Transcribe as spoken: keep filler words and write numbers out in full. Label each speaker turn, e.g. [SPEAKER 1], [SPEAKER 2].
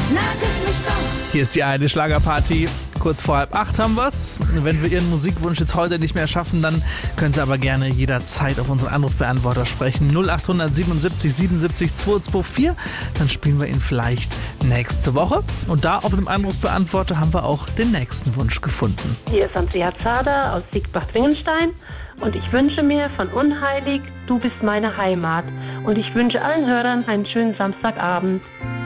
[SPEAKER 1] na küss mich doch.
[SPEAKER 2] Hier ist die eine Schlagerparty. Kurz vor halb acht haben wir's. Wenn wir Ihren Musikwunsch jetzt heute nicht mehr schaffen, dann können Sie aber gerne jederzeit auf unseren Anrufbeantworter sprechen. null acht siebenundsiebzig siebenundsiebzig zweihundertvierundzwanzig. Dann spielen wir ihn vielleicht nächste Woche. Und da auf dem Anrufbeantworter haben wir auch den nächsten Wunsch gefunden.
[SPEAKER 3] Hier ist Andrea Zader aus Siegbach-Dwingenstein und ich wünsche mir von Unheilig, du bist meine Heimat. Und ich wünsche allen Hörern einen schönen Samstagabend.